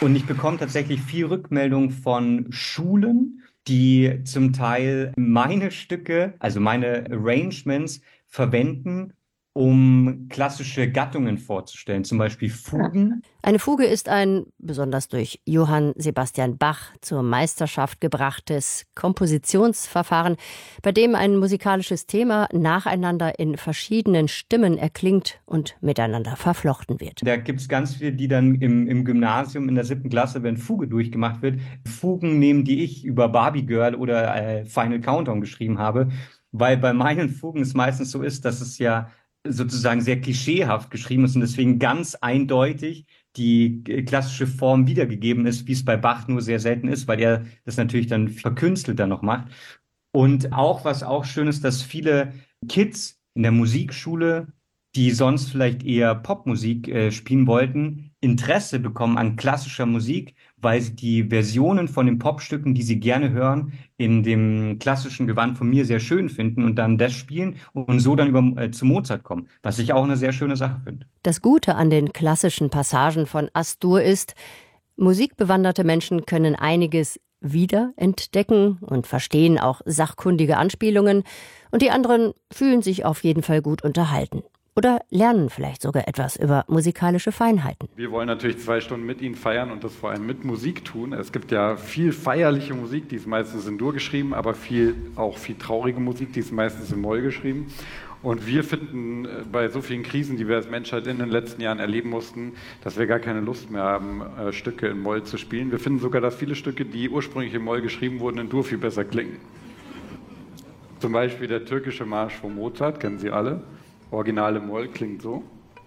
Und ich bekomme tatsächlich viel Rückmeldung von Schulen, die zum Teil meine Stücke, also meine Arrangements verwenden, um klassische Gattungen vorzustellen, zum Beispiel Fugen. Eine Fuge ist ein, besonders durch Johann Sebastian Bach zur Meisterschaft gebrachtes Kompositionsverfahren, bei dem ein musikalisches Thema nacheinander in verschiedenen Stimmen erklingt und miteinander verflochten wird. Da gibt es ganz viele, die dann im Gymnasium in der 7. Klasse, wenn Fuge durchgemacht wird, Fugen nehmen, die ich über Barbie Girl oder Final Countdown geschrieben habe, weil bei meinen Fugen es meistens so ist, dass es ja sozusagen sehr klischeehaft geschrieben ist und deswegen ganz eindeutig die klassische Form wiedergegeben ist, wie es bei Bach nur sehr selten ist, weil er das natürlich dann verkünstelter noch macht. Und auch, was auch schön ist, dass viele Kids in der Musikschule, die sonst vielleicht eher Popmusik spielen wollten, Interesse bekommen an klassischer Musik, weil sie die Versionen von den Popstücken, die sie gerne hören, in dem klassischen Gewand von mir sehr schön finden und dann das spielen und so dann zu Mozart kommen, was ich auch eine sehr schöne Sache finde. Das Gute an den klassischen Passagen von Astur ist, musikbewanderte Menschen können einiges wiederentdecken und verstehen auch sachkundige Anspielungen, und die anderen fühlen sich auf jeden Fall gut unterhalten. Oder lernen vielleicht sogar etwas über musikalische Feinheiten. Wir wollen natürlich 2 Stunden mit Ihnen feiern und das vor allem mit Musik tun. Es gibt ja viel feierliche Musik, die ist meistens in Dur geschrieben, aber auch viel traurige Musik, die ist meistens in Moll geschrieben. Und wir finden bei so vielen Krisen, die wir als Menschheit in den letzten Jahren erleben mussten, dass wir gar keine Lust mehr haben, Stücke in Moll zu spielen. Wir finden sogar, dass viele Stücke, die ursprünglich in Moll geschrieben wurden, in Dur viel besser klingen. Zum Beispiel der türkische Marsch von Mozart, kennen Sie alle. Originale Moll klingt so.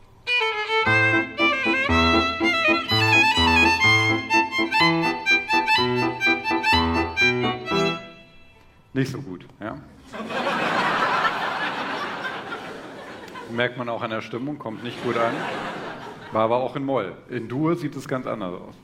Nicht so gut, ja. Merkt man auch an der Stimmung, kommt nicht gut an. War aber auch in Moll. In Dur sieht es ganz anders aus.